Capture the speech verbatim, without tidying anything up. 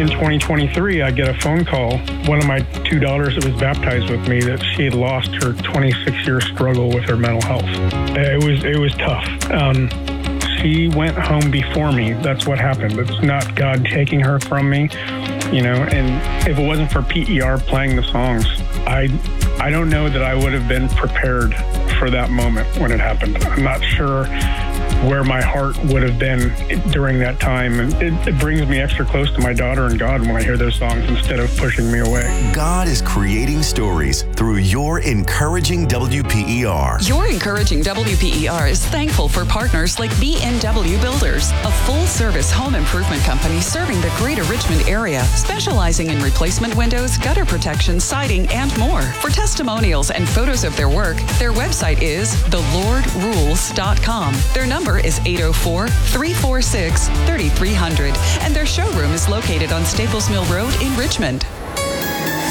in twenty twenty-three, I get a phone call. One of my two daughters that was baptized with me, that she had lost her twenty-six year struggle with her mental health. It was it was tough. Um, she went home before me. That's what happened. It's not God taking her from me, you know. And if it wasn't for P E R playing the songs, I I don't know that I would have been prepared for that moment when it happened. I'm not sure where my heart would have been during that time. And it, it brings me extra close to my daughter and God when I hear those songs instead of pushing me away. God is creating stories through your encouraging W P E R. Your encouraging W P E R is thankful for partners like B N W Builders, a full-service home improvement company serving the greater Richmond area, specializing in replacement windows, gutter protection, siding, and more. For testimonials and photos of their work, their website is the lord rules dot com. Their number is eight oh four, three four six, three three zero zero, and their showroom is located on Staples Mill Road in Richmond.